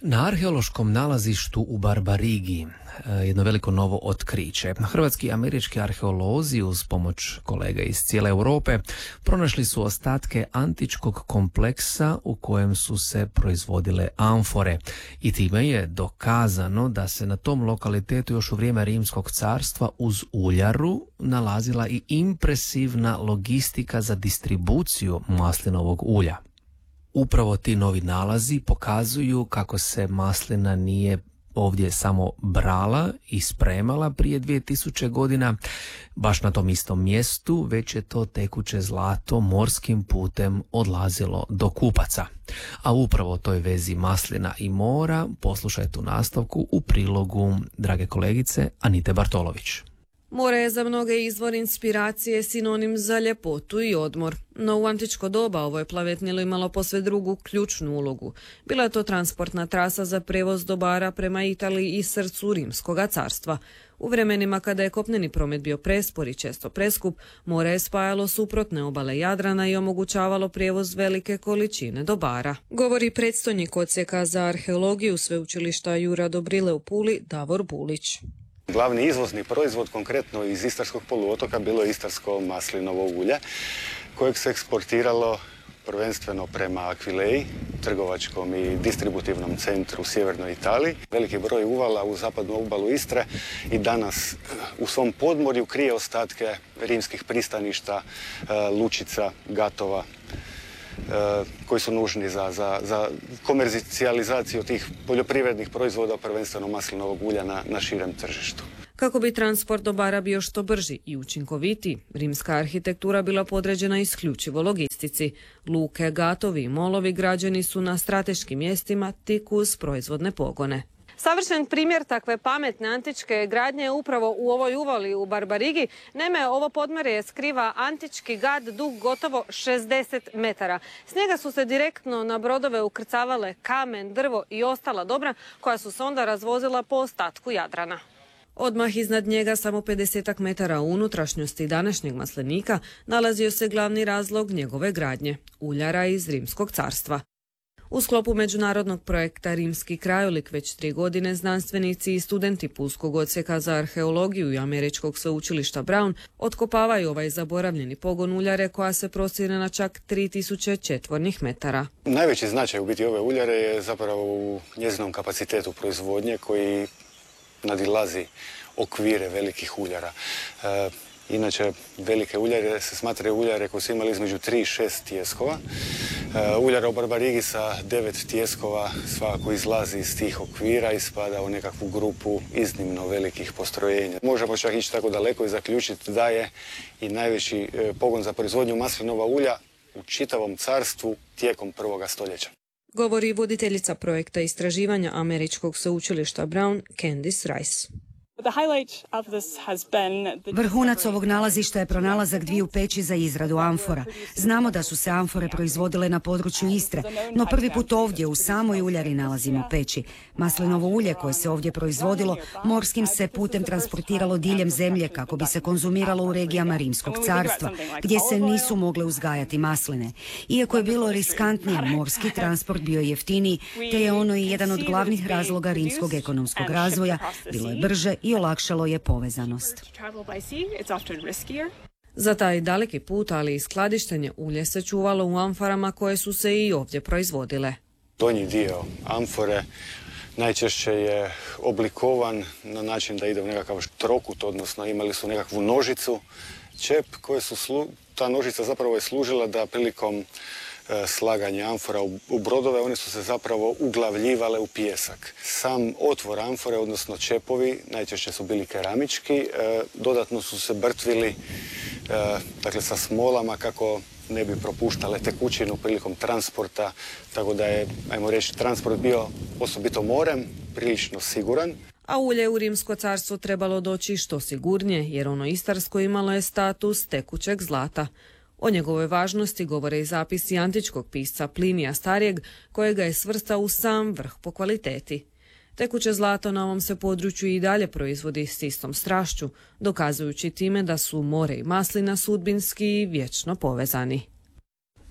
Na arheološkom nalazištu u Barbarigi jedno veliko novo otkriće. Hrvatski i američki arheolozi uz pomoć kolega iz cijele Europe pronašli su ostatke antičkog kompleksa u kojem su se proizvodile amfore i time je dokazano da se na tom lokalitetu još u vrijeme Rimskog carstva uz uljaru nalazila i impresivna logistika za distribuciju maslinovog ulja. Upravo ti novi nalazi pokazuju kako se maslina nije ovdje samo brala i spremala prije 2000 godina, baš na tom istom mjestu, već je to tekuće zlato morskim putem odlazilo do kupaca. A upravo o toj vezi maslina i mora poslušajte u nastavku u prilogu drage kolegice Anite Bartolović. More je za mnoge izvor inspiracije, sinonim za ljepotu i odmor. No u antičko doba ovo je plavetnilo imalo posve drugu ključnu ulogu. Bila je to transportna trasa za prevoz dobara prema Italiji i srcu Rimskoga carstva. U vremenima kada je kopneni promet bio prespor i često preskup, more je spajalo suprotne obale Jadrana i omogućavalo prijevoz velike količine dobara. Govori predstojnik odsjeka za arheologiju Sveučilišta Jura Dobrile u Puli, Davor Bulić. Glavni izvozni proizvod konkretno iz Istarskog poluotoka bilo je istarsko maslinovo ulje kojeg se eksportiralo prvenstveno prema Akvileji, trgovačkom i distributivnom centru u sjevernoj Italiji. Veliki broj uvala u zapadnu obalu Istre i danas u svom podmorju krije ostatke rimskih pristaništa, lučica, gatova, koji su nužni za komercijalizaciju tih poljoprivrednih proizvoda, prvenstveno maslinovog ulja na širem tržištu. Kako bi transport dobara bio što brži i učinkovitiji, rimska arhitektura bila podređena isključivo logistici. Luke, gatovi i molovi građeni su na strateškim mjestima tik uz proizvodne pogone. Savršen primjer takve pametne antičke gradnje je upravo u ovoj uvali u Barbarigi. Naime, ovo podmorje skriva antički gad dug gotovo 60 metara. S njega su se direktno na brodove ukrcavale kamen, drvo i ostala dobra koja su se onda razvozila po ostatku Jadrana. Odmah iznad njega, samo 50 metara u unutrašnjosti današnjeg maslinika, nalazio se glavni razlog njegove gradnje, uljara iz Rimskog carstva. U sklopu međunarodnog projekta Rimski krajolik već 3 godine znanstvenici i studenti Pulskog odsjeka za arheologiju i Američkog sveučilišta Brown otkopavaju ovaj zaboravljeni pogon uljare koja se prostire na čak 3000 četvornih metara. Najveći značaj u biti ove uljare je zapravo u njezinom kapacitetu proizvodnje koji nadilazi okvire velikih uljara. Inače, velike uljare se smatraju uljare koje su imali između 3 i 6 tjeskova. Uljara u Barbarigi sa 9 tjeskova svakako izlazi iz tih okvira i spada u nekakvu grupu iznimno velikih postrojenja. Možemo čak ići tako daleko i zaključiti da je i najveći pogon za proizvodnju maslinova ulja u čitavom carstvu tijekom 1. stoljeća. Govori voditeljica projekta istraživanja Američkog sveučilišta Brown, Candice Rice. Vrhunac ovog nalazišta je pronalazak 2 peći za izradu amfora. Znamo da su se amfore proizvodile na području Istre, no prvi put ovdje u samoj uljari nalazimo peći. Maslinovo ulje koje se ovdje proizvodilo morskim se putem transportiralo diljem zemlje kako bi se konzumiralo u regijama Rimskog carstva, gdje se nisu mogle uzgajati masline. Iako je bilo riskantnije, morski transport bio je jeftiniji, te je ono i jedan od glavnih razloga rimskog ekonomskog razvoja. Bilo je brže i olakšalo je povezanost. Za taj daleki put, ali i skladištenje ulje se čuvalo u amforama koje su se i ovdje proizvodile. Donji dio amfore najčešće je oblikovan na način da ide u nekakav trokut, odnosno imali su nekakvu nožicu, čep, ta nožica zapravo je služila da prilikom slaganja amfora u brodove, one su se zapravo uglavljivale u pijesak. Sam otvor amfore, odnosno čepovi, najčešće su bili keramički, dodatno su se brtvili sa smolama kako ne bi propuštale tekućinu prilikom transporta, tako da je, ajmo reći, transport bio osobito morem prilično siguran. A ulje u Rimsko carstvo trebalo doći što sigurnije, jer ono istarsko imalo je status tekućeg zlata. O njegovoj važnosti govore i zapisi antičkog pisca Plinija Starijeg, kojega je svrstao u sam vrh po kvaliteti. Tekuće zlato na ovom se području i dalje proizvodi s istom strašću, dokazujući time da su more i maslina sudbinski i vječno povezani.